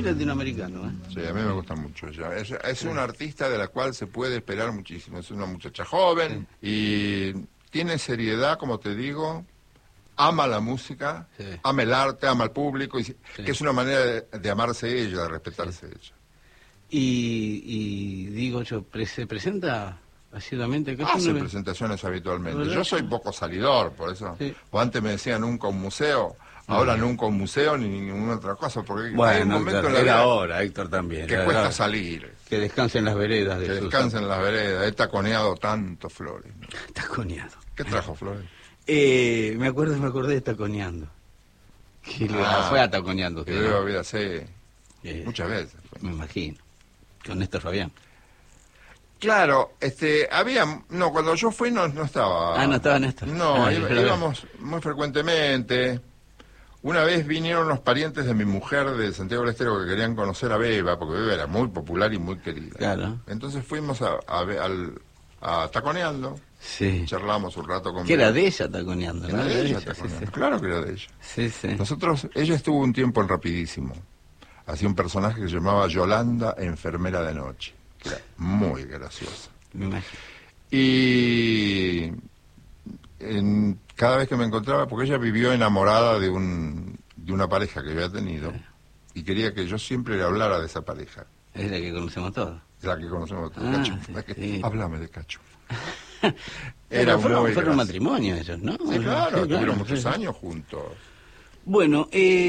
latinoamericano, ¿eh? Sí, a mí me gusta mucho ella. Es una artista de la cual se puede esperar muchísimo. Es una muchacha joven y tiene seriedad, como te digo. Ama la música, ama el arte, ama al público, que es una manera de amarse ella, de respetarse ella. Y digo yo, ¿se presenta asiduamente? Hace presentaciones habitualmente. Yo soy poco salidor, por eso. O antes me decían nunca un museo, ahora nunca un museo ni ninguna otra cosa, porque hay un momento en la vida ahora, Héctor, también. Que cuesta salir. Que descansen las veredas. Que descansen las veredas. He taconeado tanto, Flores. Taconeado. ¿Qué trajo, Flores? Me acordé de taconeando. Fue a taconeando. Que debe haber hace muchas veces. Me imagino. Con Néstor Fabián. Claro, cuando yo fui no estaba. No estaba Néstor. No, íbamos muy frecuentemente. Una vez vinieron los parientes de mi mujer de Santiago del Estero que querían conocer a Beba, porque Beba era muy popular y muy querida. Claro. Entonces fuimos a Taconeando. Sí. Charlamos un rato con Que era de ella taconeando, ¿no? Era de ella taconeando. Sí. Claro que era de ella. Sí, sí. Ella estuvo un tiempo en Rapidísimo. Hacía un personaje que se llamaba Yolanda, enfermera de noche, que era muy graciosa. Me imagino. Y cada vez que me encontraba, porque ella vivió enamorada de una pareja que había tenido, y quería que yo siempre le hablara de esa pareja. Es la que conocemos todos. La que conocemos todos. Cacho. Sí. Háblame de Cacho. Fueron matrimonio ellos, ¿no? Sí, claro, tuvieron muchos años juntos. Bueno,